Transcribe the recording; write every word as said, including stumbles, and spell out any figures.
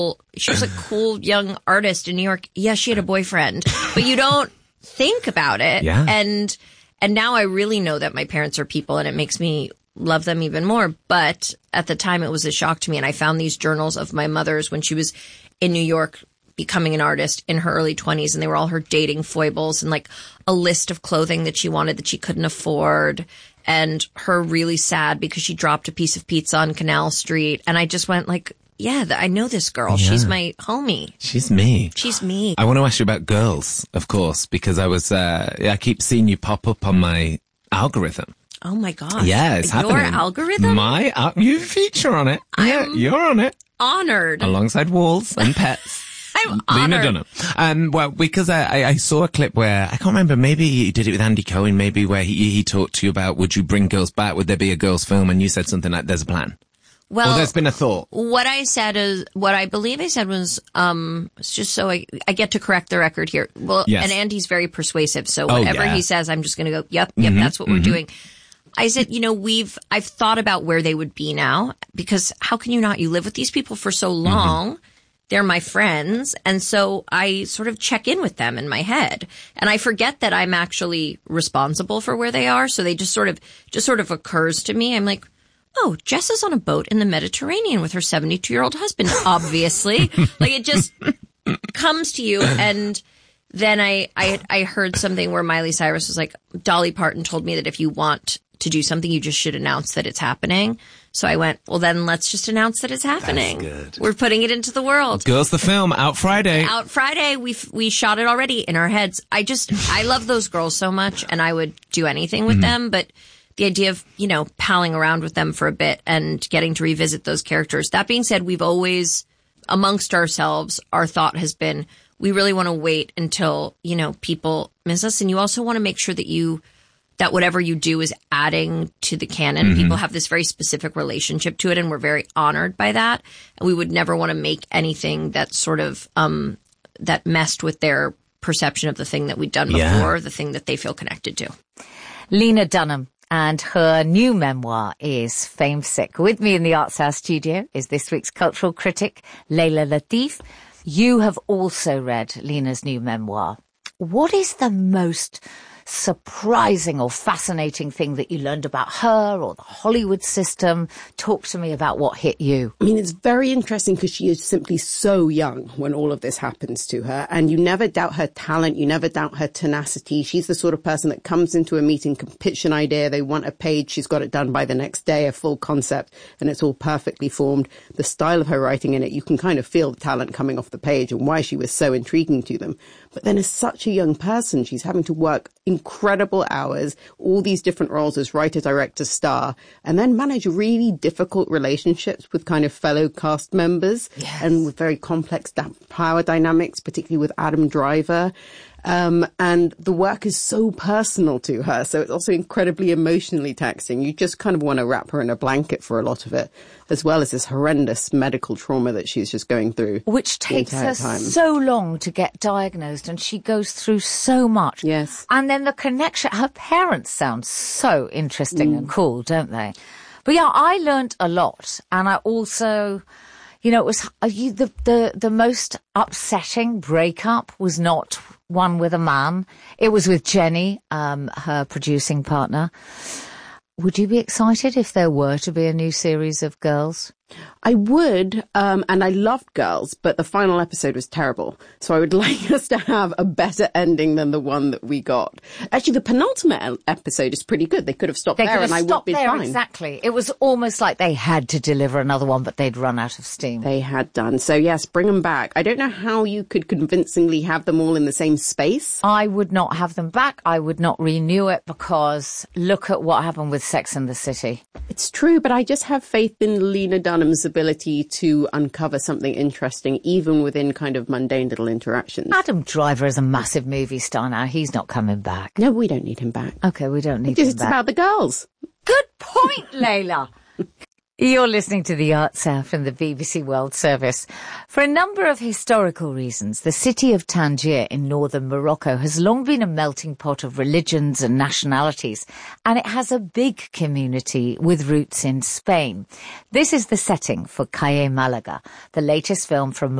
she was a cool young artist in New York. Yeah, she had a boyfriend, but you don't think about it. Yeah. And, and now I really know that my parents are people and it makes me love them even more. But at the time it was a shock to me. And I found these journals of my mother's when she was in New York becoming an artist in her early twenties, and they were all her dating foibles and like a list of clothing that she wanted that she couldn't afford, and her really sad because she dropped a piece of pizza on Canal Street. And I just went like, yeah, I know this girl. Yeah. She's my homie. She's me. She's me. I want to ask you about Girls, of course, because I was, uh, I keep seeing you pop up on my algorithm. Oh my gosh. Yeah, it's Your happening. algorithm? My, uh, you feature on it. I'm yeah, you're on it. Honored. Alongside Walls and Pets. I'm honored. Lena Dunham. Um, well, because I, I, I saw a clip where, I can't remember, maybe you did it with Andy Cohen, maybe where he, he talked to you about, would you bring girls back? Would there be a girls film? And you said something like, there's a plan. Well, or there's been a thought. What I said is, what I believe I said was, um, it's just so I, I get to correct the record here. Well, yes. And Andy's very persuasive. So whatever oh, yeah. he says, I'm just going to go, yep, yep, mm-hmm, that's what mm-hmm. we're doing. I said, you know, we've, I've thought about where they would be now, because how can you not? You live with these people for so long. Mm-hmm. They're my friends. And so I sort of check in with them in my head, and I forget that I'm actually responsible for where they are. So they just sort of, just sort of occurs to me. I'm like, oh, Jess is on a boat in the Mediterranean with her seventy-two year old husband, obviously. Like it just comes to you. And then I, I, I heard something where Miley Cyrus was like, Dolly Parton told me that if you want to do something, you just should announce that it's happening. So I went, well, then let's just announce that it's happening. That's good. We're putting it into the world. Girls the film, out Friday. Out Friday. We we shot it already in our heads. I just, I love those girls so much, and I would do anything with mm-hmm. them. But the idea of, you know, palling around with them for a bit and getting to revisit those characters. That being said, we've always, amongst ourselves, our thought has been, we really want to wait until, you know, people miss us. And you also want to make sure that you, that whatever you do is adding to the canon. Mm-hmm. People have this very specific relationship to it, and we're very honored by that. And we would never want to make anything that sort of, um, that messed with their perception of the thing that we'd done before, yeah. the thing that they feel connected to. Lena Dunham. And her new memoir is Fame Sick. With me in the Arts House studio is this week's cultural critic, Layla Latif. You have also read Lena's new memoir. What is the most surprising or fascinating thing that you learned about her or the Hollywood system? Talk to me about what hit you. I mean, it's very interesting because she is simply so young when all of this happens to her, and you never doubt her talent. You never doubt her tenacity. She's the sort of person that comes into a meeting, can pitch an idea. They want a page. She's got it done by the next day, a full concept, and it's all perfectly formed. The style of her writing in it, you can kind of feel the talent coming off the page and why she was so intriguing to them. But then as such a young person, she's having to work incredible hours, all these different roles as writer, director, star, and then manage really difficult relationships with kind of fellow cast members yes. and with very complex power dynamics, particularly with Adam Driver. Um, and the work is so personal to her. So it's also incredibly emotionally taxing. You just kind of want to wrap her in a blanket for a lot of it, as well as this horrendous medical trauma that she's just going through. Which takes her time. so long to get diagnosed, and she goes through so much. Yes. And then the connection, her parents sound so interesting mm. and cool, don't they? But yeah, I learned a lot. And I also, you know, it was you, the, the, the most upsetting breakup was not one with a man. It was with Jenny, um, her producing partner. Would you be excited if there were to be a new series of Girls? I would, um, and I loved Girls, but the final episode was terrible. So I would like us to have a better ending than the one that we got. Actually, the penultimate episode is pretty good. They could have stopped they there and I would be there, fine. Exactly. It was almost like they had to deliver another one, but they'd run out of steam. They had done. So yes, bring them back. I don't know how you could convincingly have them all in the same space. I would not have them back. I would not renew it, because look at what happened with Sex and the City. It's true, but I just have faith in Lena Dunham's ability to uncover something interesting, even within kind of mundane little interactions. Adam Driver is a massive movie star now. He's not coming back. No, we don't need him back. Okay, we don't need it's him back. It's about the girls. Good point, Layla. You're listening to The Arts Hour from the B B C World Service. For a number of historical reasons, the city of Tangier in northern Morocco has long been a melting pot of religions and nationalities, and it has a big community with roots in Spain. This is the setting for Calle Malaga, the latest film from